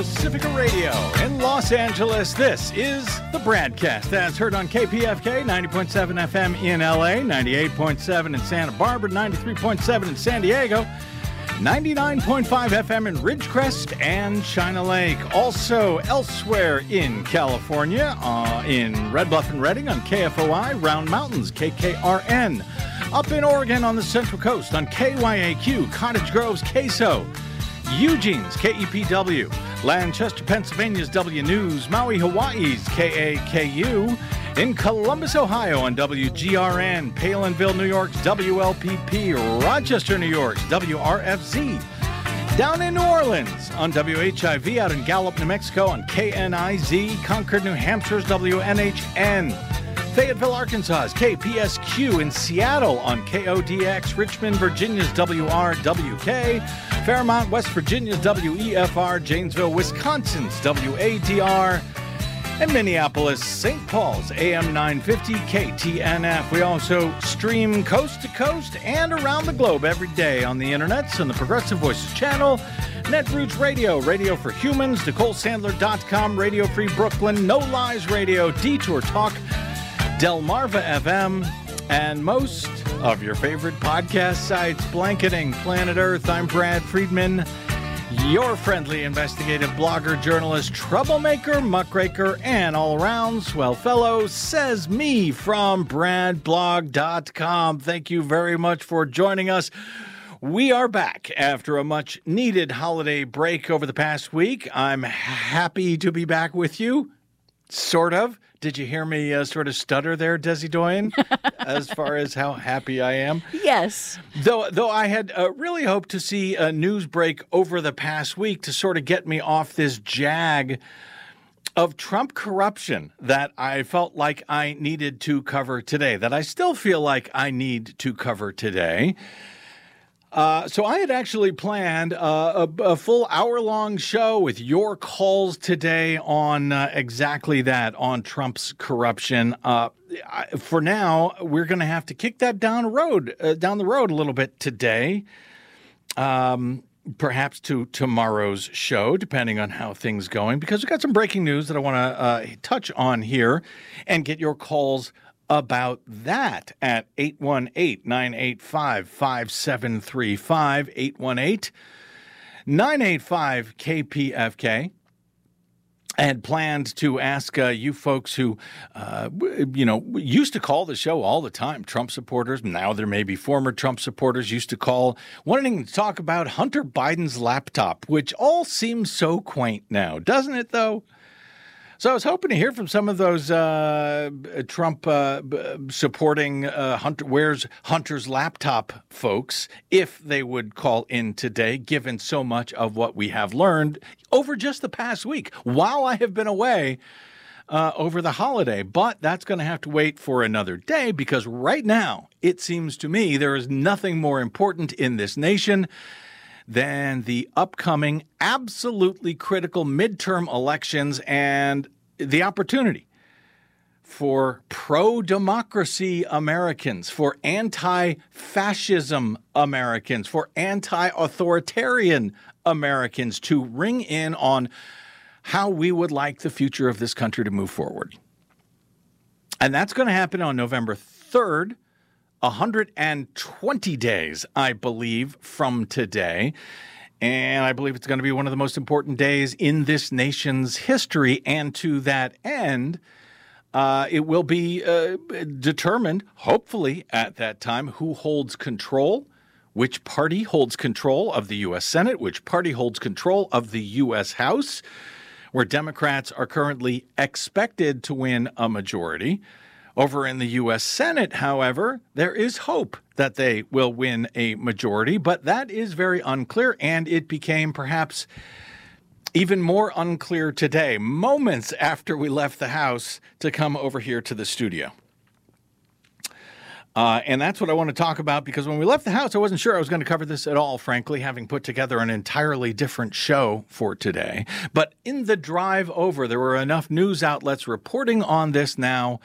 Pacifica Radio in Los Angeles. This is the BradCast, as heard on KPFK 90.7 FM in LA, 98.7 in Santa Barbara, 93.7 in San Diego, 99.5 FM in Ridgecrest and China Lake. Also elsewhere in California, in Red Bluff and Redding on KFOI, Round Mountains, KKRN. Up in Oregon on the Central Coast on KYAQ, Cottage Grove's KSO, Eugene's KEPW, Lancaster, Pennsylvania's W News, Maui, Hawaii's KAKU, in Columbus, Ohio on WGRN, Palinville, New York's WLPP, Rochester, New York's WRFZ, down in New Orleans on WHIV, out in Gallup, New Mexico on KNIZ, Concord, New Hampshire's WNHN, Fayetteville, Arkansas's KPSQ, in Seattle on KODX, Richmond, Virginia's WRWK, Fairmont, West Virginia's WEFR, Janesville, Wisconsin's WADR, and Minneapolis, St. Paul's AM 950 KTNF. We also stream coast to coast and around the globe every day on the internets and the Progressive Voices channel, Netroots Radio, Radio for Humans, NicoleSandler.com, Radio Free Brooklyn, No Lies Radio, Detour Talk, Delmarva FM, and most of your favorite podcast sites, blanketing planet Earth. I'm Brad Friedman, your friendly investigative blogger, journalist, troublemaker, muckraker, and all-around swell fellow, says me from BradBlog.com. Thank you very much for joining us. We are back after a much-needed holiday break over the past week. I'm happy to be back with you, sort of. Did you hear me sort of stutter there, Desi Doyen, as far as how happy I am? Yes. Though I had really hoped to see a news break over the past week to sort of get me off this jag of Trump corruption that I felt like I needed to cover today, that I still feel like I need to cover today. So I had actually planned a full hour-long show with your calls today on exactly that, on Trump's corruption. For now, we're going to have to kick that down the road a little bit today, perhaps to tomorrow's show, depending on how things going, because we've got some breaking news that I want to touch on here and get your calls about that at 818-985-5735, 818-985-KPFK. I had planned to ask you folks who, used to call the show all the time, Trump supporters. Now there may be former Trump supporters used to call, wanting to talk about Hunter Biden's laptop, which all seems so quaint now, doesn't it, though? So I was hoping to hear from some of those Trump supporting where's Hunter's laptop folks, if they would call in today, given so much of what we have learned over just the past week while I have been away over the holiday. But that's going to have to wait for another day, because right now, it seems to me, there is nothing more important in this nation than the upcoming absolutely critical midterm elections and the opportunity for pro-democracy Americans, for anti-fascism Americans, for anti-authoritarian Americans to ring in on how we would like the future of this country to move forward. And that's going to happen on November 3rd, 120 days, I believe, from today. And I believe it's going to be one of the most important days in this nation's history. And to that end, it will be determined, hopefully, at that time, who holds control, which party holds control of the U.S. Senate, which party holds control of the U.S. House, where Democrats are currently expected to win a majority. Over in the U.S. Senate, however, there is hope that they will win a majority, but that is very unclear, and it became perhaps even more unclear today, moments after we left the House to come over here to the studio. And that's what I want to talk about, because when we left the House, I wasn't sure I was going to cover this at all, frankly, having put together an entirely different show for today. But in the drive over, there were enough news outlets reporting on this now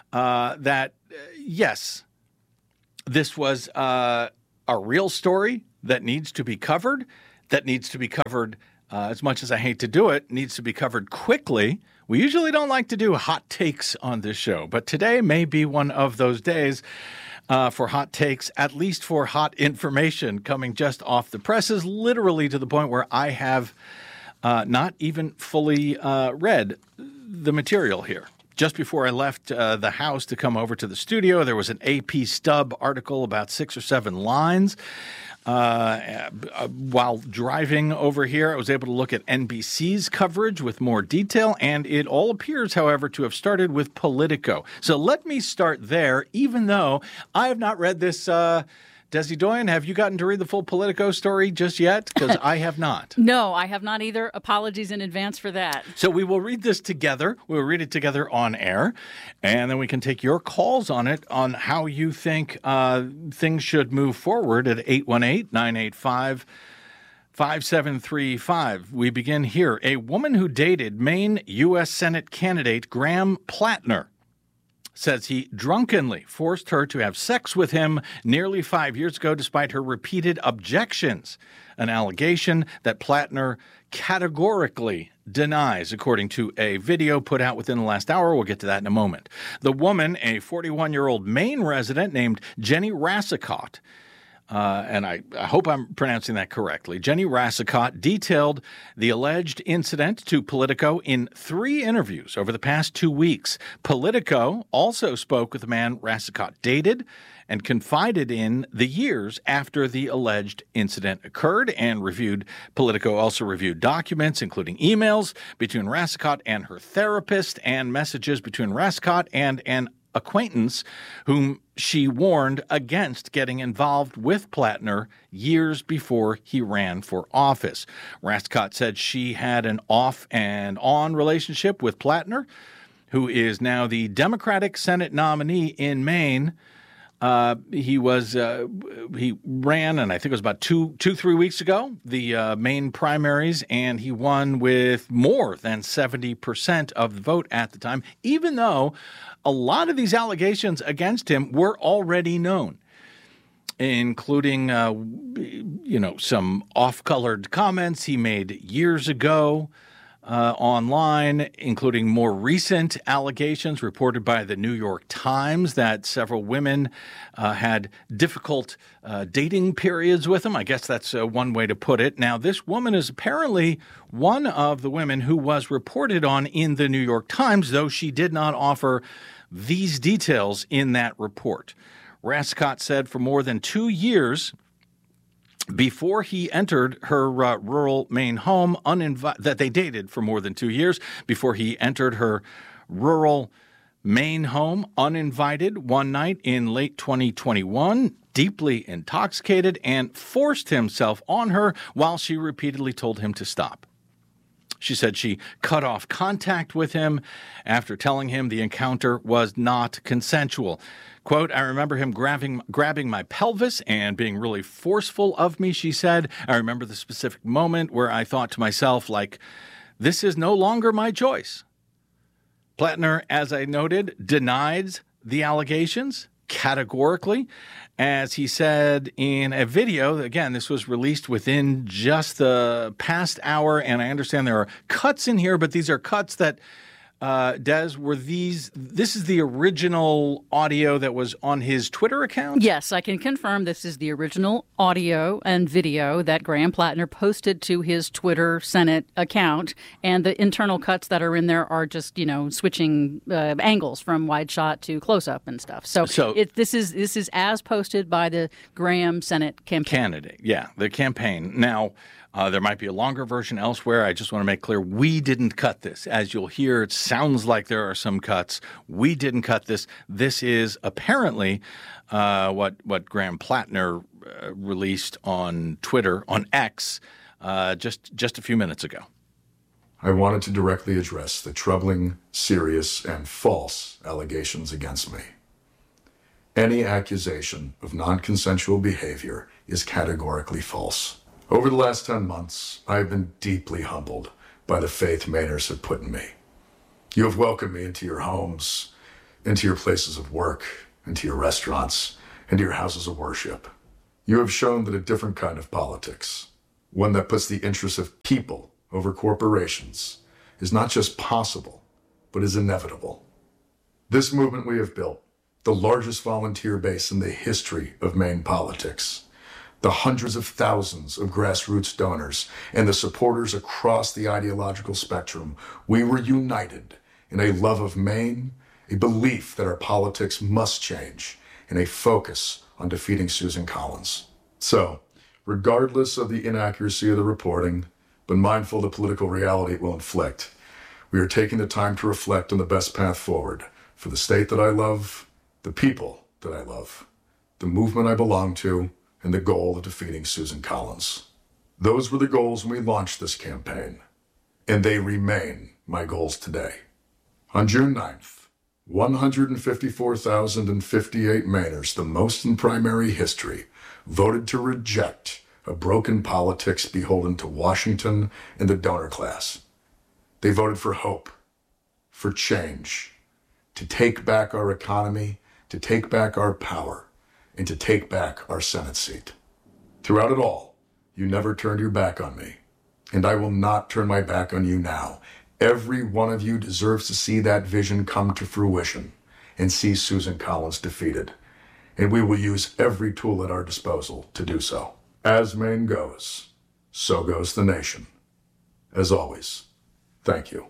yes, this was a real story that needs to be covered, as much as I hate to do it, needs to be covered quickly. We usually don't like to do hot takes on this show, but today may be one of those days for hot takes, at least for hot information coming just off the presses, literally to the point where I have not even fully read the material here. Just before I left the house to come over to the studio, there was an AP Stub article about 6 or 7 lines. While driving over here, I was able to look at NBC's coverage with more detail, and it all appears, however, to have started with Politico. So let me start there, even though I have not read this. Desi Doyen, have you gotten to read the full Politico story just yet? Because I have not. No, I have not either. Apologies in advance for that. So we will read this together. We'll read it together on air, and then we can take your calls on it, on how you think things should move forward at 818-985-5735. We begin here. A woman who dated Maine U.S. Senate candidate Graham Plattner says he drunkenly forced her to have sex with him nearly 5 years ago despite her repeated objections, an allegation that Plattner categorically denies, according to a video put out within the last hour. We'll get to that in a moment. The woman, a 41-year-old Maine resident named Jenny Rassicot, and I hope I'm pronouncing that correctly. Jenny Rassicot detailed the alleged incident to Politico in 3 interviews over the past 2 weeks. Politico also spoke with the man Rassicot dated and confided in the years after the alleged incident occurred, and Politico also reviewed documents, including emails between Rassicot and her therapist and messages between Rassicot and an acquaintance whom she warned against getting involved with Plattner years before he ran for office. Rassicot said she had an off and on relationship with Plattner, who is now the Democratic Senate nominee in Maine. He ran, and I think it was about 3 weeks ago, the Maine primaries, and he won with more than 70% of the vote at the time, even though a lot of these allegations against him were already known, including, some off-colored comments he made years ago online, including more recent allegations reported by the New York Times that several women had difficult dating periods with him. I guess that's one way to put it. Now, this woman is apparently one of the women who was reported on in the New York Times, though she did not offer these details in that report. Rassicot said for more than 2 years before he entered her rural Maine home, that they dated for more than 2 years before he entered her rural Maine home uninvited one night in late 2021, deeply intoxicated, and forced himself on her while she repeatedly told him to stop. She said she cut off contact with him after telling him the encounter was not consensual. Quote, I remember him grabbing my pelvis and being really forceful of me, she said. I remember the specific moment where I thought to myself, like, this is no longer my choice. Plattner, as I noted, denied the allegations categorically. As he said in a video, again, this was released within just the past hour, and I understand there are cuts in here, but these are cuts that Des, this is the original audio that was on his Twitter account? Yes, I can confirm this is the original audio and video that Graham Plattner posted to his Twitter Senate account. And the internal cuts that are in there are just, switching angles from wide shot to close up and stuff. So this is as posted by the Graham Senate campaign. Candidate, yeah, the campaign. Now, there might be a longer version elsewhere. I just want to make clear we didn't cut this. As you'll hear, it sounds like there are some cuts. We didn't cut this. This is apparently what Graham Plattner released on Twitter, on X, just a few minutes ago. I wanted to directly address the troubling, serious, and false allegations against me. Any accusation of non-consensual behavior is categorically false. Over the last 10 months, I have been deeply humbled by the faith Mainers have put in me. You have welcomed me into your homes, into your places of work, into your restaurants, into your houses of worship. You have shown that a different kind of politics, one that puts the interests of people over corporations is not just possible, but is inevitable. This movement we have built, the largest volunteer base in the history of Maine politics, the hundreds of thousands of grassroots donors, and the supporters across the ideological spectrum, we were united in a love of Maine, a belief that our politics must change, and a focus on defeating Susan Collins. So, regardless of the inaccuracy of the reporting, but mindful of the political reality it will inflict, we are taking the time to reflect on the best path forward for the state that I love, the people that I love, the movement I belong to, and the goal of defeating Susan Collins. Those were the goals when we launched this campaign, and they remain my goals today. On June 9th, 154,058 Mainers, the most in primary history, voted to reject a broken politics beholden to Washington and the donor class. They voted for hope, for change, to take back our economy, to take back our power, and to take back our Senate seat. Throughout it all, you never turned your back on me, and I will not turn my back on you now. Every one of you deserves to see that vision come to fruition and see Susan Collins defeated, and we will use every tool at our disposal to do so. As Maine goes, so goes the nation. As always, thank you.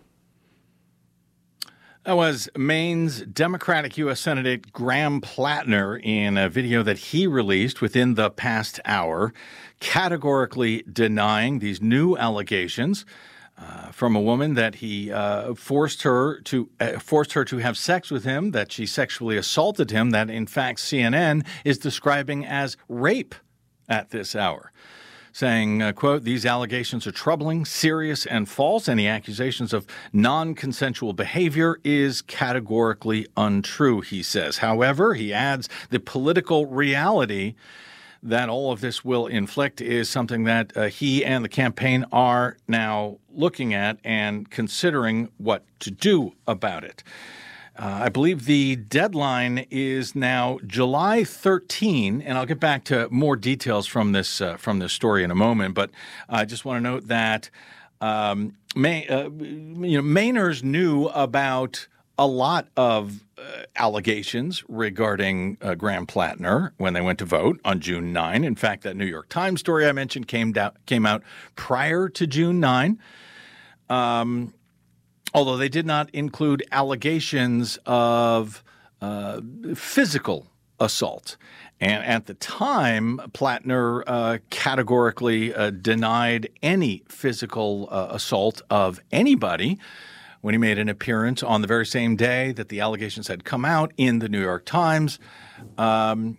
That was Maine's Democratic U.S. Senator Graham Plattner in a video that he released within the past hour, categorically denying these new allegations from a woman that he forced her to have sex with him, that she sexually assaulted him, that in fact CNN is describing as rape at this hour. Saying, quote, "These allegations are troubling, serious, and false. Any accusations of non-consensual behavior is categorically untrue," he says. However, he adds, the political reality that all of this will inflict is something that he and the campaign are now looking at and considering what to do about it. I believe the deadline is now July 13, and I'll get back to more details from this story in a moment. But I just want to note that Mainers knew about a lot of allegations regarding Graham Plattner when they went to vote on June 9. In fact, that New York Times story I mentioned came out prior to June 9. Although they did not include allegations of physical assault. And at the time, Plattner categorically denied any physical assault of anybody when he made an appearance on the very same day that the allegations had come out in the New York Times on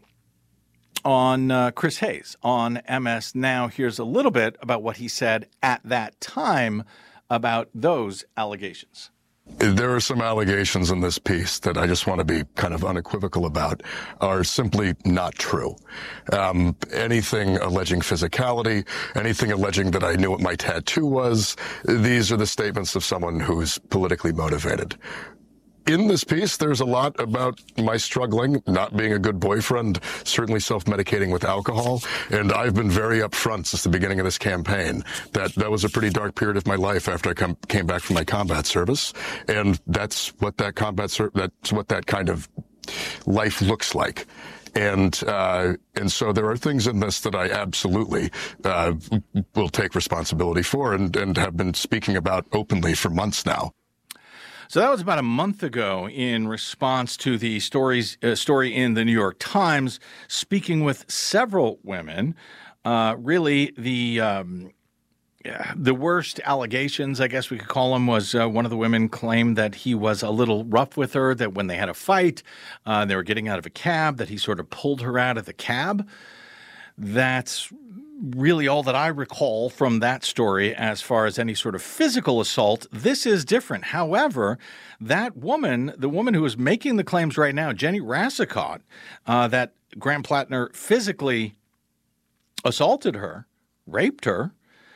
Chris Hayes on MS Now. Here's a little bit about what he said at that time about those allegations. There are some allegations in this piece that I just want to be kind of unequivocal about are simply not true. Anything alleging physicality, anything alleging that I knew what my tattoo was, these are the statements of someone who's politically motivated. In this piece, there's a lot about my struggling, not being a good boyfriend, certainly self-medicating with alcohol, and I've been very upfront since the beginning of this campaign that was a pretty dark period of my life after I came back from my combat service, and that's what that kind of life looks like. And so there are things in this that I absolutely will take responsibility for and have been speaking about openly for months now. So that was about a month ago in response to the story in the New York Times, speaking with several women. Really, the worst allegations, I guess we could call them, was one of the women claimed that he was a little rough with her, that when they had a fight, they were getting out of a cab, that he sort of pulled her out of the cab. That's really all that I recall from that story as far as any sort of physical assault. This is different. However, that woman, the woman who is making the claims right now, Jenny Rassicot, that Graham Plattner physically assaulted her, raped her,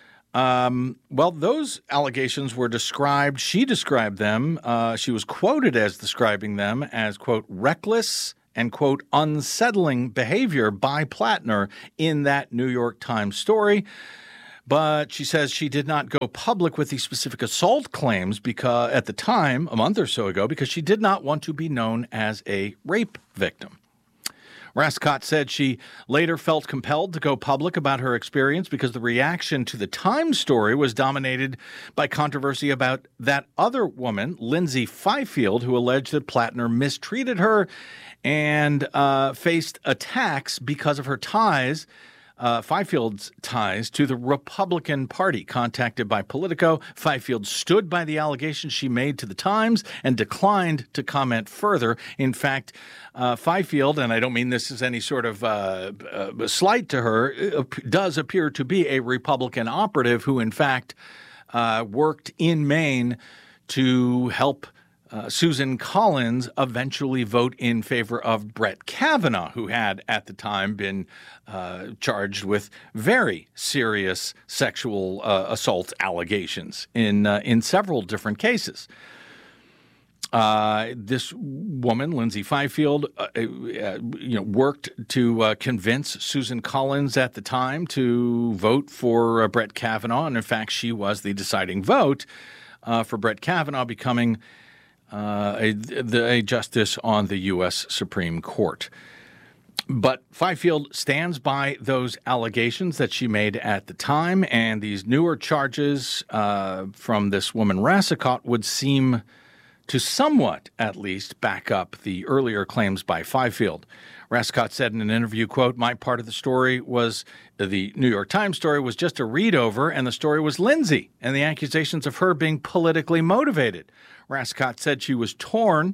well, those allegations were described, she described them, she was quoted as describing them as, quote, reckless and, quote, unsettling behavior by Plattner in that New York Times story. But she says she did not go public with these specific assault claims because at the time, a month or so ago, because she did not want to be known as a rape victim. Rascott said she later felt compelled to go public about her experience because the reaction to the Times story was dominated by controversy about that other woman, Lindsay Fifield, who alleged that Plattner mistreated her and faced attacks because of her ties, Fifield's ties to the Republican Party. Contacted by Politico, Fifield stood by the allegations she made to the Times and declined to comment further. In fact, Fifield, and I don't mean this as any sort of slight to her, does appear to be a Republican operative who, in fact, worked in Maine to help Susan Collins eventually vote in favor of Brett Kavanaugh, who had at the time been charged with very serious sexual assault allegations in several different cases. This woman, Lindsay Fifield, worked to convince Susan Collins at the time to vote for Brett Kavanaugh, and in fact, she was the deciding vote for Brett Kavanaugh becoming a justice on the U.S. Supreme Court. But Fifield stands by those allegations that she made at the time, and these newer charges from this woman Rascott would seem to somewhat, at least, back up the earlier claims by Fifield. Rascott said in an interview, quote, "My part of the story was, the New York Times story was just a read-over, and the story was Lindsay and the accusations of her being politically motivated." Rascott said she was torn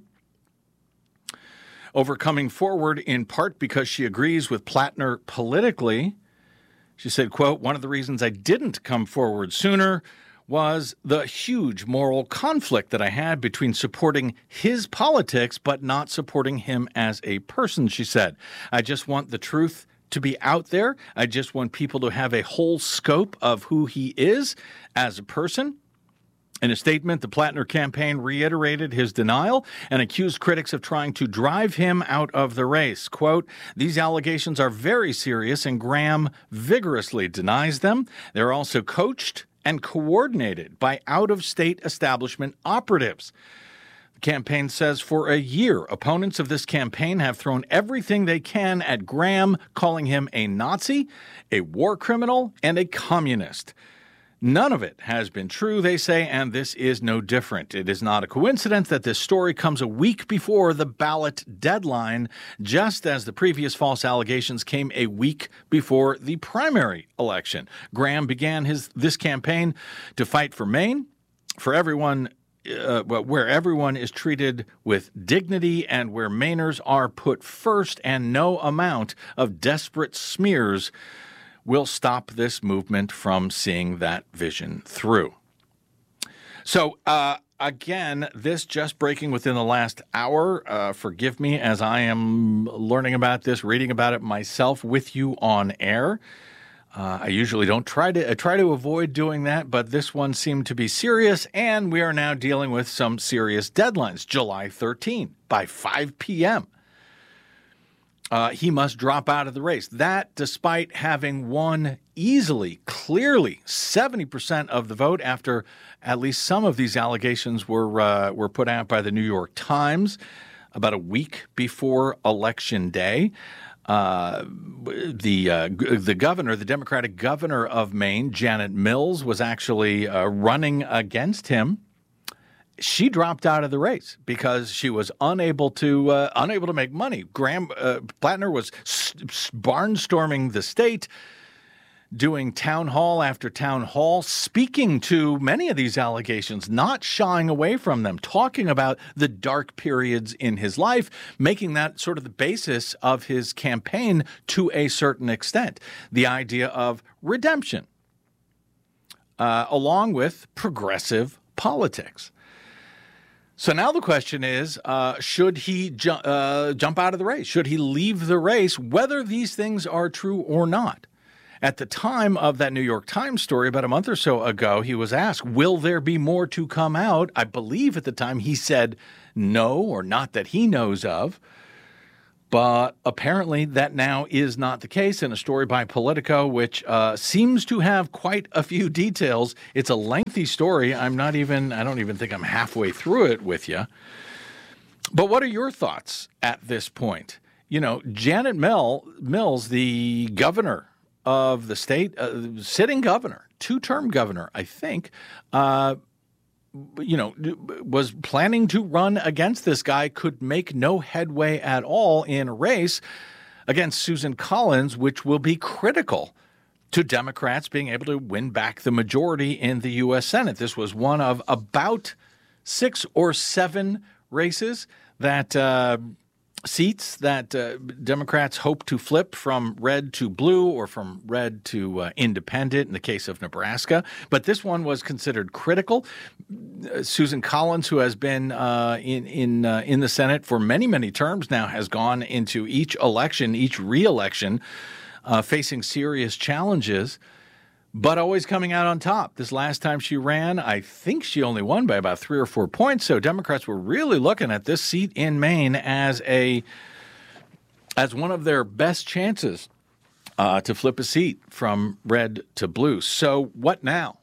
over coming forward in part because she agrees with Plattner politically. She said, quote, "One of the reasons I didn't come forward sooner was the huge moral conflict that I had between supporting his politics but not supporting him as a person," she said. "I just want the truth to be out there. I just want people to have a whole scope of who he is as a person." In a statement, the Plattner campaign reiterated his denial and accused critics of trying to drive him out of the race. Quote, "These allegations are very serious, and Graham vigorously denies them. They're also coached and coordinated by out-of-state establishment operatives." The campaign says for a year, opponents of this campaign have thrown everything they can at Graham, calling him a Nazi, a war criminal, and a communist. None of it has been true, they say, and this is no different. It is not a coincidence that this story comes a week before the ballot deadline, just as the previous false allegations came a week before the primary election. Graham began this campaign to fight for Maine, for everyone, where everyone is treated with dignity and where Mainers are put first, and no amount of desperate smears will stop this movement from seeing that vision through. So, again, this just breaking within the last hour. Forgive me as I am learning about this, reading about it myself with you on air. I usually don't try to avoid doing that, but this one seemed to be serious, and we are now dealing with some serious deadlines. July 13 by 5 p.m. He must drop out of the race. That, despite having won easily, clearly, 70% of the vote after at least some of these allegations were put out by the New York Times about a week before Election Day. The governor, the Democratic governor of Maine, Janet Mills, was actually running against him. She dropped out of the race because she was unable to make money. Graham Plattner was barnstorming the state, doing town hall after town hall, speaking to many of these allegations, not shying away from them, talking about the dark periods in his life, making that sort of the basis of his campaign to a certain extent. The idea of redemption, along with progressive politics. So now the question is, should he jump out of the race? Should he leave the race, whether these things are true or not? At the time of that New York Times story about a month or so ago, he was asked, will there be more to come out? I believe at the time he said no, or not that he knows of. But apparently that now is not the case. In a story by Politico, which seems to have quite a few details. It's a lengthy story. I don't even think I'm halfway through it with you. But what are your thoughts at this point? You know, Janet Mills, the governor of the state, sitting governor, two-term governor, I think, was planning to run against this guy, could make no headway at all in a race against Susan Collins, which will be critical to Democrats being able to win back the majority in the U.S. Senate. This was one of about 6 or 7 races that seats that Democrats hope to flip from red to blue or from red to independent in the case of Nebraska. But this one was considered critical. Susan Collins, who has been in the Senate for many, many terms now, has gone into each re-election, facing serious challenges, but always coming out on top. This last time she ran, I think she only won by about 3 or 4 points. So Democrats were really looking at this seat in Maine as one of their best chances to flip a seat from red to blue. So what now?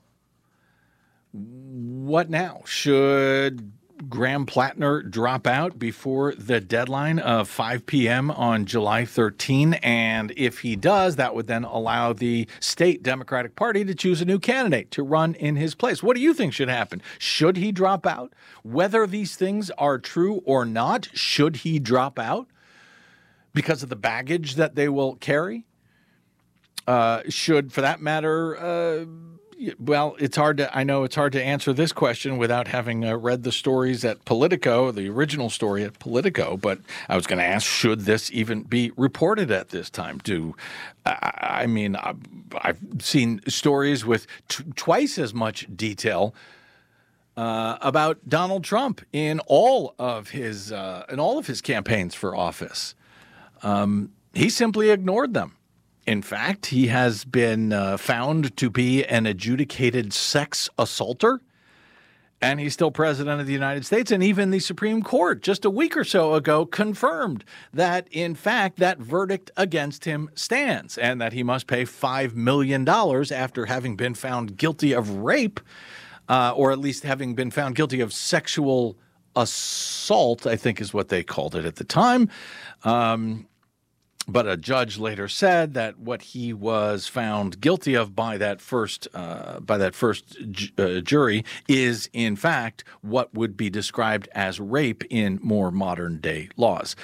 What now? Should Graham Plattner drop out before the deadline of 5 p.m. on July 13? And if he does, that would then allow the state Democratic Party to choose a new candidate to run in his place. What do you think should happen? Should he drop out? Whether these things are true or not, should he drop out because of the baggage that they will carry? Should, for that matter, well, I know it's hard to answer this question without having read the stories at Politico, the original story at Politico, but I was going to ask, should this even be reported at this time? I've seen stories with twice as much detail about Donald Trump in all of his campaigns for office. He simply ignored them. In fact, he has been found to be an adjudicated sex assaulter, and he's still president of the United States. And even the Supreme Court just a week or so ago confirmed that, in fact, that verdict against him stands and that he must pay $5 million after having been found guilty of rape, or at least having been found guilty of sexual assault, I think is what they called it at the time. But a judge later said that what he was found guilty of by that first jury is, in fact, what would be described as rape in more modern day laws.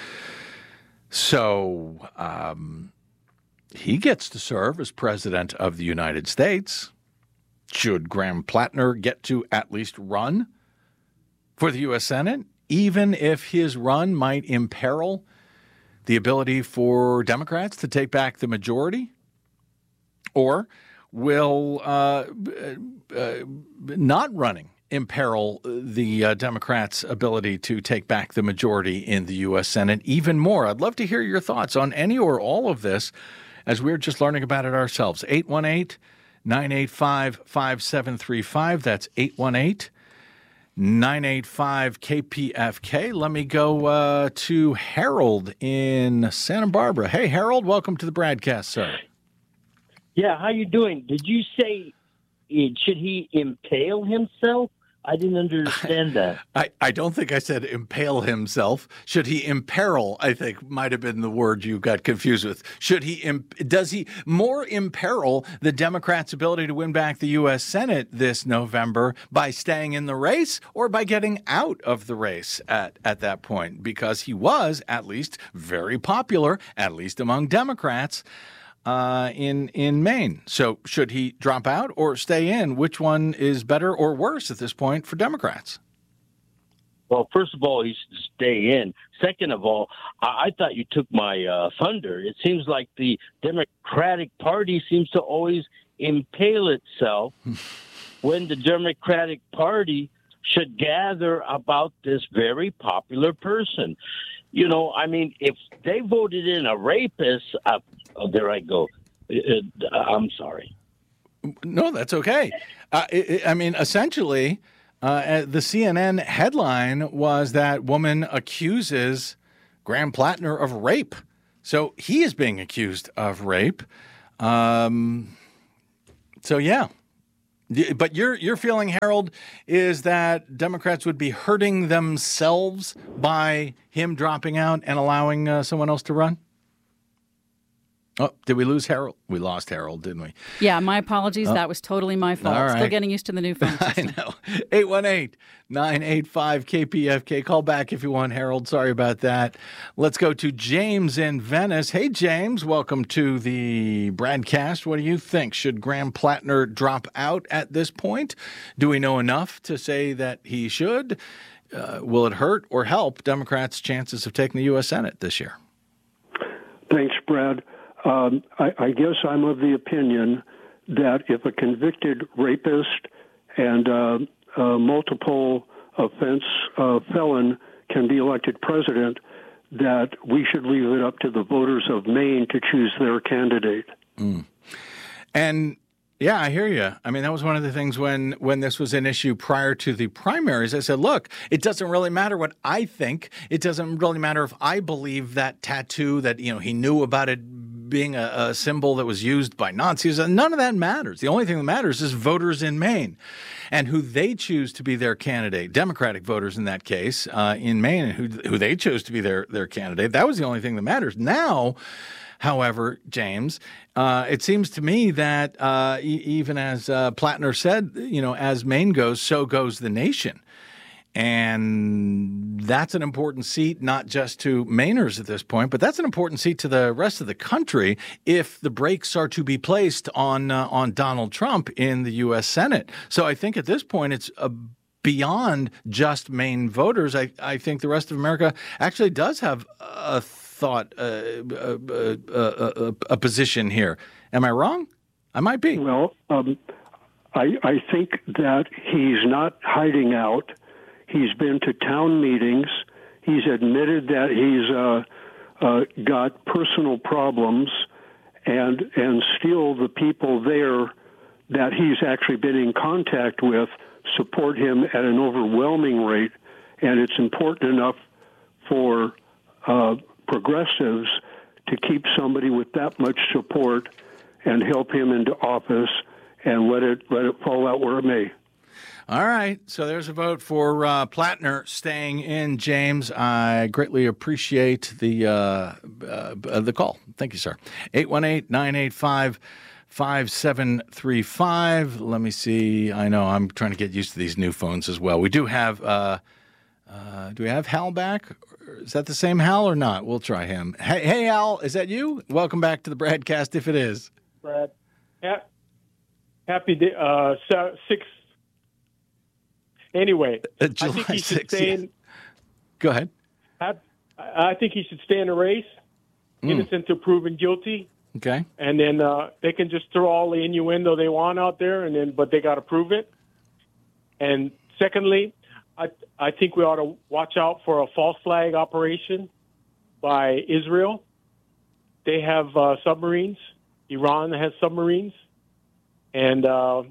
So he gets to serve as president of the United States. Should Graham Plattner get to at least run for the U.S. Senate, even if his run might imperil the ability for Democrats to take back the majority? Or will not running imperil the Democrats' ability to take back the majority in the U.S. Senate even more? I'd love to hear your thoughts on any or all of this as we're just learning about it ourselves. 818-985-5735. That's 818-985-KPFK. Let me go to Harold in Santa Barbara. Hey, Harold, welcome to the broadcast, sir. Yeah, how you doing? Did you say, should he impale himself? I didn't understand that. I don't think I said impale himself. Should he imperil, I think might have been the word you got confused with. Does he more imperil the Democrats' ability to win back the U.S. Senate this November by staying in the race or by getting out of the race at that point? Because he was at least very popular, at least among Democrats, in Maine. So should he drop out or stay in? Which one is better or worse at this point for Democrats? Well, first of all, he should stay in. Second of all, I thought you took my thunder. It seems like the Democratic Party seems to always impale itself when the Democratic Party should gather about this very popular person. You know, I mean, if they voted in a rapist, there I go. I'm sorry. No, that's okay. I mean, essentially, the CNN headline was that woman accuses Graham Plattner of rape. So he is being accused of rape. So, yeah. But your feeling, Harold, is that Democrats would be hurting themselves by him dropping out and allowing someone else to run? Oh, did we lose Harold? We lost Harold, didn't we? Yeah, my apologies. That was totally my fault. All right. Still getting used to the new phone system. I know. 818-985-KPFK. Call back if you want, Harold. Sorry about that. Let's go to James in Venice. Hey, James. Welcome to the broadcast. What do you think? Should Graham Plattner drop out at this point? Do we know enough to say that he should? Will it hurt or help Democrats' chances of taking the U.S. Senate this year? Thanks, Brad. I guess I'm of the opinion that if a convicted rapist and multiple offense felon can be elected president, that we should leave it up to the voters of Maine to choose their candidate. And yeah, I hear you. I mean, that was one of the things when this was an issue prior to the primaries. I said, look, it doesn't really matter what I think. It doesn't really matter if I believe that tattoo that, he knew about it being a symbol that was used by Nazis. None of that matters. The only thing that matters is voters in Maine and who they choose to be their candidate, Democratic voters in that case, in Maine, and who they chose to be their candidate. That was the only thing that matters. Now, however, James, it seems to me that even as Plattner said, as Maine goes, so goes the nation. And that's an important seat, not just to Mainers at this point, but that's an important seat to the rest of the country if the brakes are to be placed on Donald Trump in the U.S. Senate. So I think at this point it's beyond just Maine voters. I think the rest of America actually does have a thought, a position here. Am I wrong? I might be. Well, I think that he's not hiding out. He's been to town meetings. He's admitted that he's got personal problems, and still the people there that he's actually been in contact with support him at an overwhelming rate. And it's important enough for progressives to keep somebody with that much support and help him into office and let it fall out where it may. All right, so there's a vote for Plattner staying in, James. I greatly appreciate the call. Thank you, sir. 818-985-5735. Let me see. I know I'm trying to get used to these new phones as well. We do have do we have Hal back? Is that the same Hal or not? We'll try him. Hey, Hal, is that you? Welcome back to the broadcast if it is. Brad, happy day, 6. Anyway, I think he should stay in. Go ahead. I think he should stay in the race, innocent to proven guilty. Okay. And then they can just throw all the innuendo they want out there, but they got to prove it. And secondly, I think we ought to watch out for a false flag operation by Israel. They have submarines. Iran has submarines, and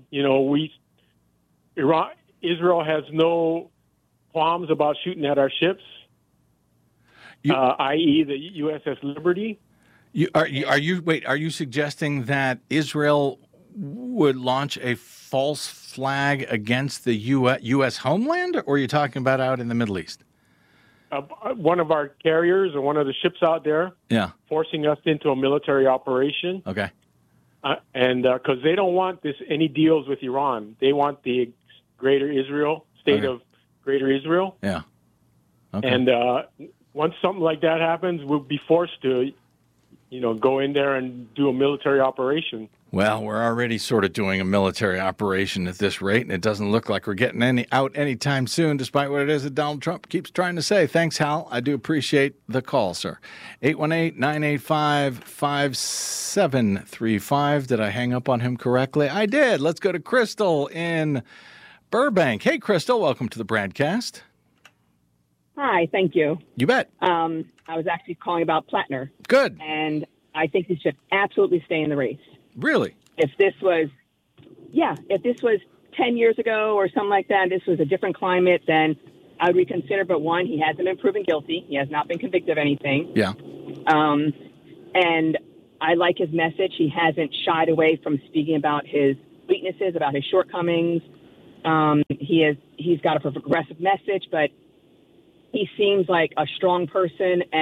Israel has no qualms about shooting at our ships, i.e. the USS Liberty. Are you suggesting that Israel would launch a false flag against the U.S. homeland, or are you talking about out in the Middle East? One of our carriers or one of the ships out there, forcing us into a military operation. Okay. And because they don't want any deals with Iran. They want the Greater Israel, state of Greater Israel. Yeah. Okay. And once something like that happens, we'll be forced to, go in there and do a military operation. Well, we're already sort of doing a military operation at this rate, and it doesn't look like we're getting out anytime soon, despite what it is that Donald Trump keeps trying to say. Thanks, Hal. I do appreciate the call, sir. 818-985-5735. Did I hang up on him correctly? I did. Let's go to Crystal in Burbank. Hey, Crystal, welcome to the broadcast. Hi, thank you. You bet. I was actually calling about Plattner. Good. And I think he should absolutely stay in the race. Really? If this was 10 years ago or something like that, this was a different climate, then I would reconsider. But one, he hasn't been proven guilty. He has not been convicted of anything. Yeah. And I like his message. He hasn't shied away from speaking about his weaknesses, about his shortcomings. He's got a progressive message, but he seems like a strong person.